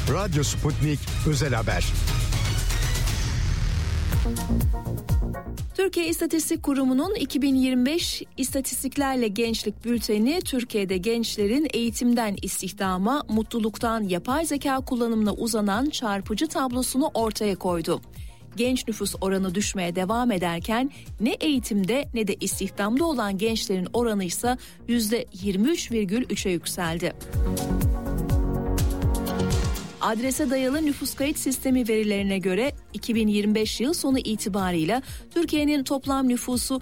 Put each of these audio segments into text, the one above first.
Radyo Sputnik Özel Haber. Türkiye İstatistik Kurumu'nun 2025 İstatistiklerle Gençlik Bülteni, Türkiye'de gençlerin eğitimden istihdama, mutluluktan yapay zeka kullanımına uzanan çarpıcı tablosunu ortaya koydu. Genç nüfus oranı düşmeye devam ederken ne eğitimde ne de istihdamda olan gençlerin oranı ise %23,3'e yükseldi. Adrese dayalı nüfus kayıt sistemi verilerine göre 2025 yıl sonu itibarıyla Türkiye'nin toplam nüfusu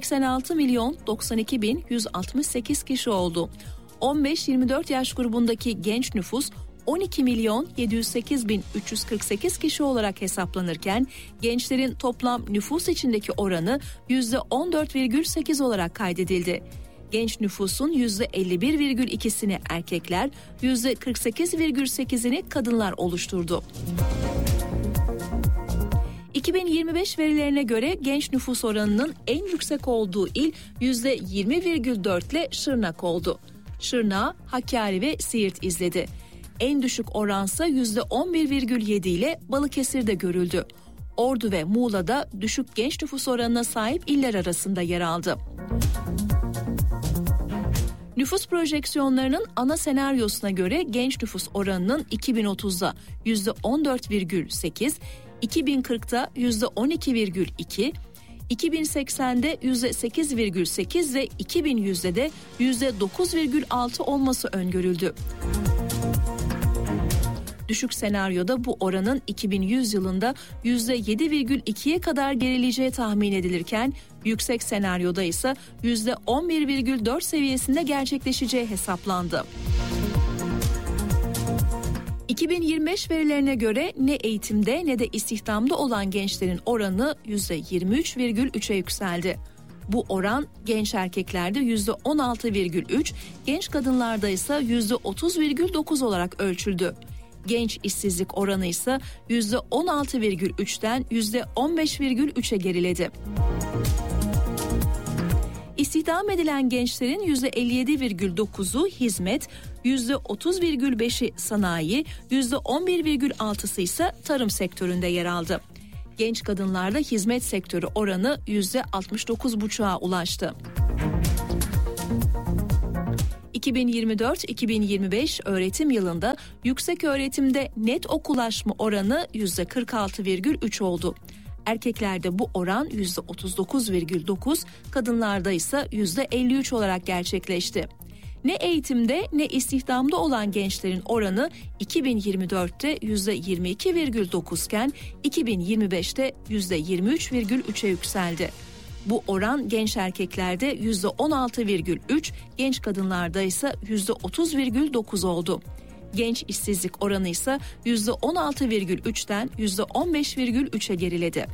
86.092.168 kişi oldu. 15-24 yaş grubundaki genç nüfus 12.708.348 kişi olarak hesaplanırken gençlerin toplam nüfus içindeki oranı %14,8 olarak kaydedildi. Genç nüfusun %51,2'sini erkekler, %48,8'ini kadınlar oluşturdu. 2025 verilerine göre genç nüfus oranının en yüksek olduğu il %20,4 ile Şırnak oldu. Şırnak, Hakkari ve Siirt izledi. En düşük oransa %11,7 ile Balıkesir'de görüldü. Ordu ve Muğla'da düşük genç nüfus oranına sahip iller arasında yer aldı. Nüfus projeksiyonlarının ana senaryosuna göre genç nüfus oranının 2030'da %14,8, 2040'da %12,2, 2080'de %8,8 ve 2100'de de %9,6 olması öngörüldü. Düşük senaryoda bu oranın 2100 yılında %7,2'ye kadar gerileyeceği tahmin edilirken yüksek senaryoda ise %11,4 seviyesinde gerçekleşeceği hesaplandı. 2025 verilerine göre ne eğitimde ne de istihdamda olan gençlerin oranı %23,3'e yükseldi. Bu oran genç erkeklerde %16,3, genç kadınlarda ise %30,9 olarak ölçüldü. Genç işsizlik oranı ise %16,3'ten %15,3'e geriledi. İstihdam edilen gençlerin %57,9'u hizmet, %30,5'i sanayi, %11,6'sı ise tarım sektöründe yer aldı. Genç kadınlarda hizmet sektörü oranı %69,5'a ulaştı. 2024-2025 öğretim yılında yüksek öğretimde net okulaşma oranı %46,3 oldu. Erkeklerde bu oran %39,9, kadınlarda ise %53 olarak gerçekleşti. Ne eğitimde ne istihdamda olan gençlerin oranı 2024'te %22,9 iken 2025'te %23,3'e yükseldi. Bu oran genç erkeklerde %16,3, genç kadınlarda ise %30,9 oldu. Genç işsizlik oranı ise %16,3'ten %15,3'e geriledi.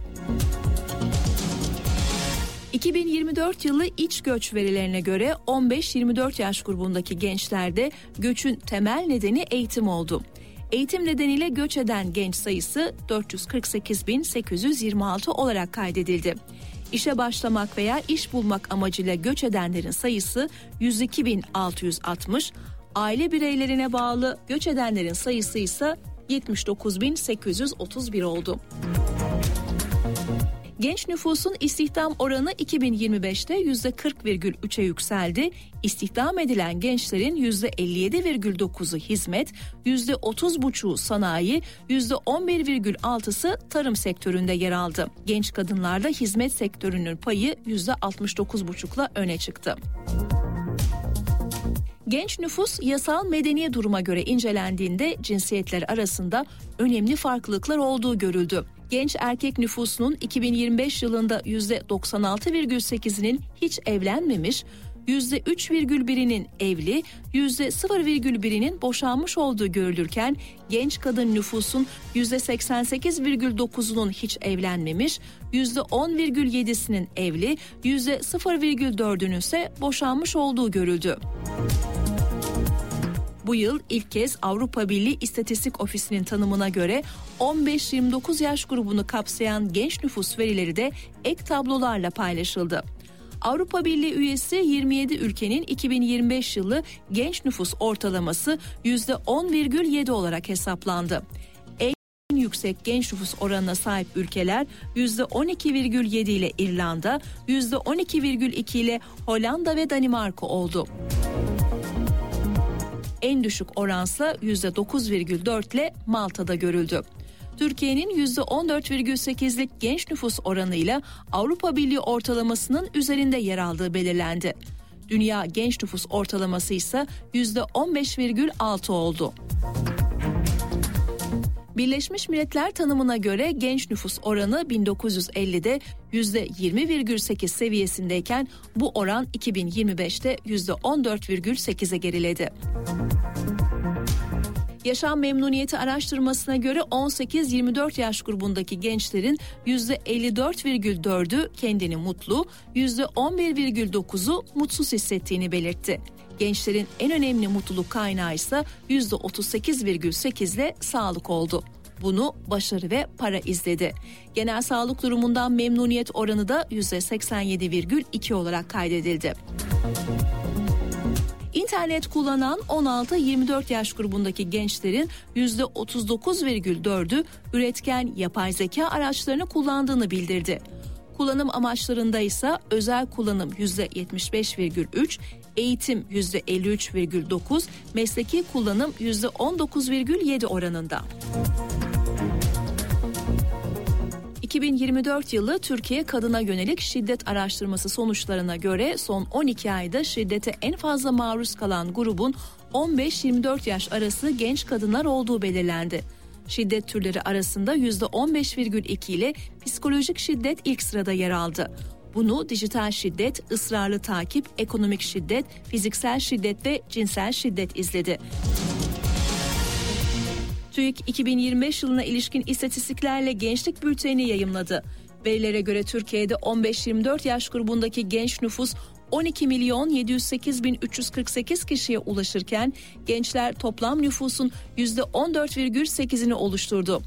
2024 yılı iç göç verilerine göre 15-24 yaş grubundaki gençlerde göçün temel nedeni eğitim oldu. Eğitim nedeniyle göç eden genç sayısı 448.826 olarak kaydedildi. İşe başlamak veya iş bulmak amacıyla göç edenlerin sayısı 102.660, aile bireylerine bağlı göç edenlerin sayısı ise 79.831 oldu. Genç nüfusun istihdam oranı 2025'te %40,3'e yükseldi. İstihdam edilen gençlerin %57,9'u hizmet, %30,5'u sanayi, %11,6'sı tarım sektöründe yer aldı. Genç kadınlarda hizmet sektörünün payı %69,5'la öne çıktı. Genç nüfus yasal medeni duruma göre incelendiğinde cinsiyetler arasında önemli farklılıklar olduğu görüldü. Genç erkek nüfusunun 2025 yılında %96,8'inin hiç evlenmemiş, %3,1'inin evli, %0,1'inin boşanmış olduğu görülürken genç kadın nüfusun %88,9'unun hiç evlenmemiş, %10,7'sinin evli, %0,4'ünün ise boşanmış olduğu görüldü. Bu yıl ilk kez Avrupa Birliği İstatistik Ofisi'nin tanımına göre 15-29 yaş grubunu kapsayan genç nüfus verileri de ek tablolarla paylaşıldı. Avrupa Birliği üyesi 27 ülkenin 2025 yılı genç nüfus ortalaması %10,7 olarak hesaplandı. En yüksek genç nüfus oranına sahip ülkeler %12,7 ile İrlanda, %12,2 ile Hollanda ve Danimarka oldu. En düşük oransa %9,4 ile Malta'da görüldü. Türkiye'nin %14,8'lik genç nüfus oranıyla Avrupa Birliği ortalamasının üzerinde yer aldığı belirlendi. Dünya genç nüfus ortalaması ise %15,6 oldu. Birleşmiş Milletler tanımına göre genç nüfus oranı 1950'de %20,8 seviyesindeyken bu oran 2025'te %14,8'e geriledi. Yaşam memnuniyeti araştırmasına göre 18-24 yaş grubundaki gençlerin %54,4'ü kendini mutlu, %11,9'u mutsuz hissettiğini belirtti. Gençlerin en önemli mutluluk kaynağı ise %38,8 ile sağlık oldu. Bunu başarı ve para izledi. Genel sağlık durumundan memnuniyet oranı da %87,2 olarak kaydedildi. İnternet kullanan 16-24 yaş grubundaki gençlerin %39,4'ü üretken yapay zeka araçlarını kullandığını bildirdi. Kullanım amaçlarında ise özel kullanım %75,3, eğitim %53,9, mesleki kullanım %19,7 oranında. 2024 yılı Türkiye Kadına Yönelik Şiddet Araştırması sonuçlarına göre son 12 ayda şiddete en fazla maruz kalan grubun 15-24 yaş arası genç kadınlar olduğu belirlendi. Şiddet türleri arasında %15,2 ile psikolojik şiddet ilk sırada yer aldı. Bunu dijital şiddet, ısrarlı takip, ekonomik şiddet, fiziksel şiddet ve cinsel şiddet izledi. TÜİK 2025 yılına ilişkin istatistiklerle gençlik bülteni yayımladı. Verilere göre Türkiye'de 15-24 yaş grubundaki genç nüfus 12.708.348 kişiye ulaşırken gençler toplam nüfusun %14,8'ini oluşturdu.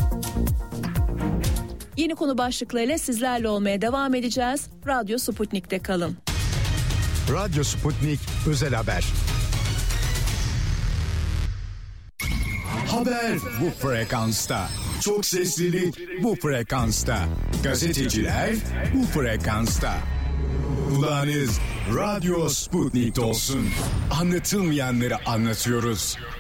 Yeni konu başlıklarıyla sizlerle olmaya devam edeceğiz. Radyo Sputnik'te kalın. Radyo Sputnik Özel Haber. Haber bu frekansta. Çok seslilik bu frekansta. Gazeteciler bu frekansta. Kulağınız Radyo Sputnik'te olsun. Anlatılmayanları anlatıyoruz.